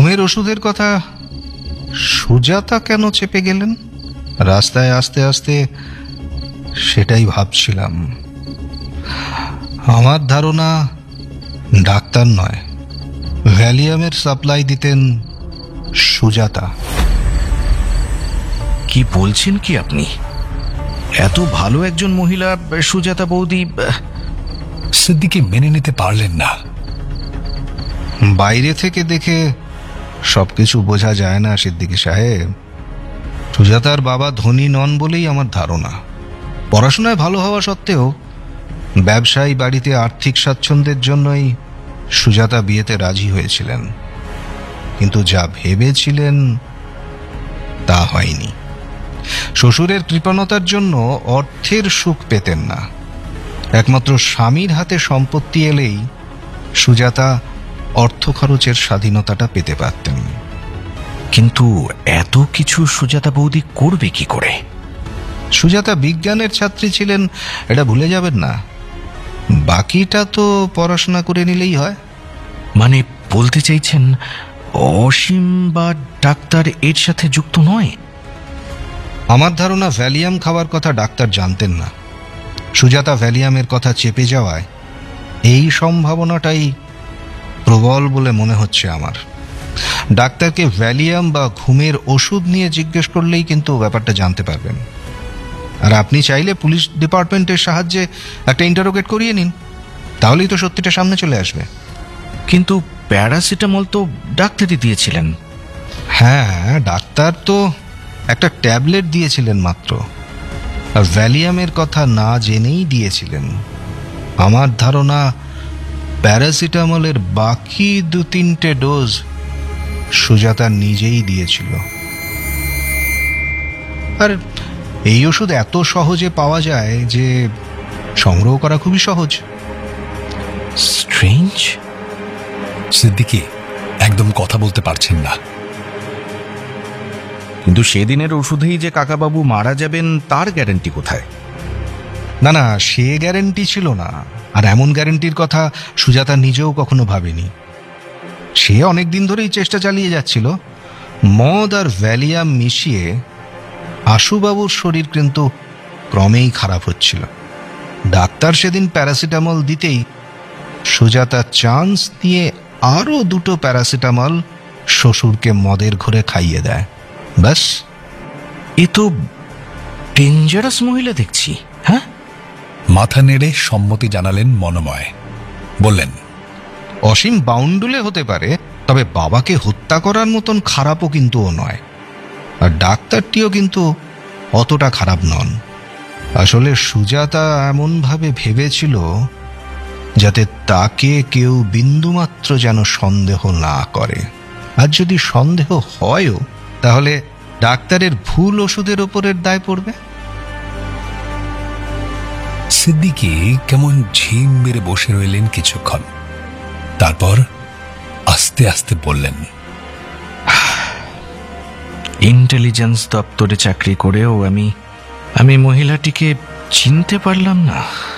ঘুমের ওষুধের কথা সুজাতা কেন চেপে গেলেন রাস্তায় আস্তে আস্তে, সেটাই ভাবছিলাম। আমার ধারণা ডাক্তার নয়, ভ্যালিয়ামের সাপ্লাই দিতেন সুজাতা। কি বলছেন কি আপনি? এত ভালো একজন মহিলা সুজাতা বৌদি? সিদ্দিকী মেনে নিতে পারলেন না। বাইরে থেকে দেখে সবকিছু বোঝা যায় না সিদ্দিকী সাহেব। সুজাতার বাবা ধনী নন বলেই আমার ধারণা। পড়াশোনায় ভালো হওয়া সত্ত্বেও ব্যবসায়ী বাড়িতে আর্থিক স্বাচ্ছন্দ্যের জন্যই সুজাতা বিয়েতে রাজি হয়েছিলেন, কিন্তু যা ভেবেছিলেন তা হয়নি। শ্বশুরের কৃপণতার জন্য অর্থের সুখ পেতেন না। একমাত্র স্বামীর হাতে সম্পত্তি এলেই সুজাতা অর্থ খরচের স্বাধীনতাটা পেতে পারতেন। কিন্তু এত কিছু সুজাতা বৌদি করবে কি করে? সুজাতা বিজ্ঞানের ছাত্রী ছিলেন, এটা ভুলে যাবেন না। বাকিটা তো পড়াশোনা করে নিলেই হয়। মানে বলতে চাইছেন অসীম বা ডাক্তার এর সাথে যুক্ত নয়? আমার ধারণা ভ্যালিয়াম খাওয়ার কথা ডাক্তার জানতেন না। সুজাতা ভ্যালিয়ামের কথা চেপে যাওয়ায় এই সম্ভাবনাটাই প্রবল বলে মনে হচ্ছে আমার। ডাক্তারকে ভ্যালিয়াম বা ঘুমের ওষুধ নিয়ে জিজ্ঞেস করলেই কিন্তু ব্যাপারটা জানতে পারবেন। আর আপনি চাইলে পুলিশ ডিপার্টমেন্টের সাহায্যে একটা ইন্টারোগেট করিয়ে নিন, তাহলেই তো সত্যিটা সামনে চলে আসবে। কিন্তু প্যারাসিটামল তো ডাক্তারই দিয়েছিলেন। হ্যাঁ, ডাক্তার তো একটা ট্যাবলেট দিয়েছিলেন মাত্র, আর ভ্যালিয়ামের কথা না জেনেই দিয়েছিলেন। আমার ধারণা প্যারাসিটামলের বাকি 2-3টে ডোজ সুজাতা নিজেই দিয়েছিল। আর এই ওষুধ এত সহজে পাওয়া যায় যে সংগ্রহ করা খুবই সহজ। স্ট্রেঞ্জ। সিদ্দিকী একদম কথা বলতে পারছেন না। কিন্তু সেদিনের ওষুধেই যে কাকাবাবু মারা যাবেন তার গ্যারান্টি কোথায়? না না, সে গ্যারেন্টি ছিল না। আর এমন গ্যারেন্টির কথা সুজাতা নিজেও কখনো ভাবেনি। সে অনেক দিন ধরেই চেষ্টা চালিয়ে যাচ্ছিল। মদ আর ভ্যালিয়াম মিশিয়ে আশুবাবুর শরীর কিন্তু ক্রমেই খারাপ হচ্ছিল। ডাক্তার সেদিন প্যারাসিটামল দিতেই সুজাতা চান্স দিয়ে আরো 2টো প্যারাসিটামল শ্বশুরকে মদের ঘরে খাইয়ে দেয়। ব্যাস। এ তো ডেঞ্জারাস মহিলা দেখছি। হ্যাঁ, মাথা নেড়ে সম্মতি জানালেন মনোময়। বললেন, অসীম বাউন্ডুলে হতে পারে, তবে বাবাকে হত্যা করার মতন খারাপও কিন্তু ও নয়। আর ডাক্তারটিও কিন্তু অতটা খারাপ নন। আসলে সুজাতা এমনভাবে ভেবেছিল যাতে তাকে কেউ বিন্দুমাত্র যেন সন্দেহ না করে। আর যদি সন্দেহ হয়ও, তাহলে ডাক্তারের ভুল ওষুধের ওপরের দায় পড়বে। সিদ্দিকী কেমন ঝিম মেরে বসে রইলেন কিছুক্ষণ, তারপর আস্তে আস্তে বললেন, ইন্টেলিজেন্স দপ্তরে চাকরি করেও আমি মহিলাটিকে চিনতে পারলাম না।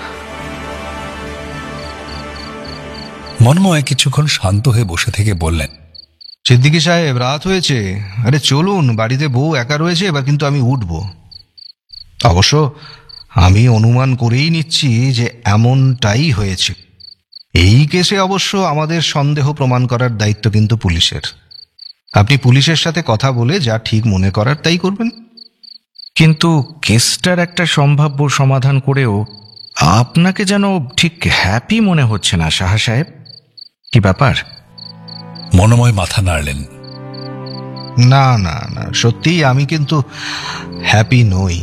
মনময় কিছুক্ষণ শান্ত হয়ে বসে থেকে বললেন, সিদ্দিকী সাহেব, রাত হয়েছে। আরে চলুন, বাড়িতে বউ একা রয়েছে, এবার কিন্তু আমি উঠব। অবশ্য আমি অনুমান করেই নিচ্ছি যে এমনটাই হয়েছে। এই কেসে অবশ্য আমাদের সন্দেহ প্রমাণ করার দায়িত্ব কিন্তু পুলিশের। আপনি পুলিশের সাথে কথা বলে যা ঠিক মনে করার তাই করবেন। কিন্তু কেসটার একটা সম্ভাব্য সমাধান করেও আপনাকে যেন ঠিক হ্যাপি মনে হচ্ছে না সাহা সাহেব। কি ব্যাপার? মনোময় মাথা নাড়লেন। না না না, সত্যিই আমি কিন্তু হ্যাপি নই।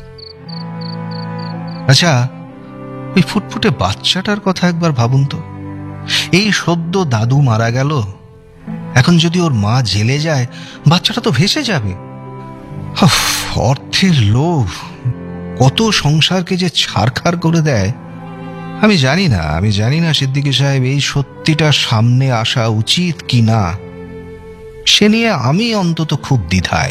আচ্ছা, ওই ফুটফুটে বাচ্চাটার কথা একবার ভাবুন তো। এই সদ্য দাদু মারা গেল, এখন যদি ওর মা জেলে যায়, বাচ্চাটা তো ভেসে যাবে। অর্থের লোভ কত সংসারকে যে ছারখার করে দেয়। আমি জানি না সিদ্দিকী সাহেব, এই সত্যিটা সামনে আসা উচিত কি না সে নিয়ে আমি অন্তত খুব দ্বিধায়।